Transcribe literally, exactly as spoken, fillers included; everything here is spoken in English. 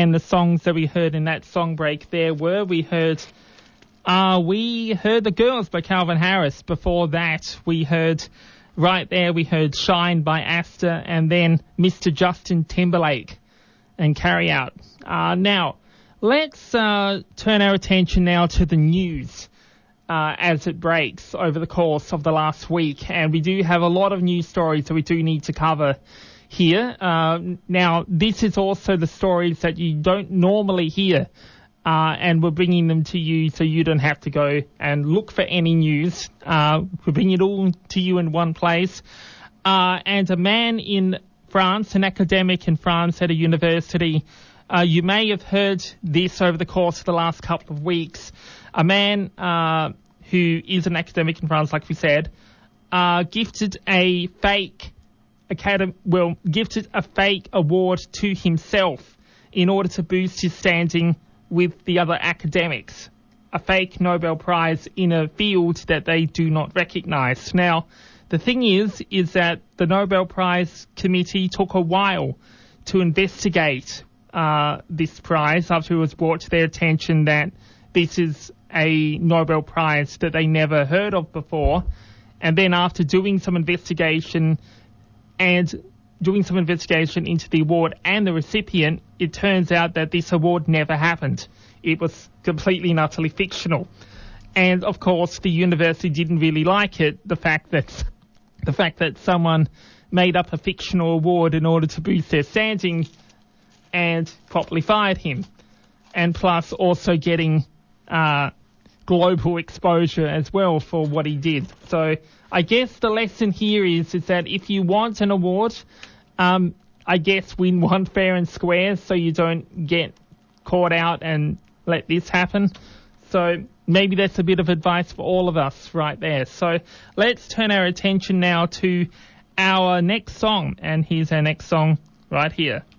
And the songs that we heard in that song break there were, we heard uh, we heard The Girls by Calvin Harris. Before that, we heard, right there, we heard Shine by Asta, and then Mister Justin Timberlake and Carry Out. Uh, now, let's uh, turn our attention now to the news uh, as it breaks over the course of the last week. And we do have a lot of news stories that we do need to cover here. Uh, now, this is also the stories that you don't normally hear, uh, and we're bringing them to you so you don't have to go and look for any news. Uh, we're bringing it all to you in one place. Uh, and a man in France, an academic in France at a university, uh, you may have heard this over the course of the last couple of weeks. A man uh, who is an academic in France, like we said, uh, gifted a fake Academy, well, gifted a fake award to himself in order to boost his standing with the other academics. A fake Nobel Prize in a field that they do not recognise. Now, the thing is, is that the Nobel Prize committee took a while to investigate uh, this prize after it was brought to their attention that this is a Nobel Prize that they never heard of before. And then after doing some investigation and doing some investigation into the award and the recipient, it turns out that this award never happened. It was completely and utterly fictional. And, of course, the university didn't really like it, the fact that the fact that someone made up a fictional award in order to boost their standing, and properly fired him. And plus also getting uh, global exposure as well for what he did. So I guess the lesson here is, is that if you want an award, um, I guess win one fair and square so you don't get caught out and let this happen. So maybe that's a bit of advice for all of us right there. So let's turn our attention now to our next song. And here's our next song right here.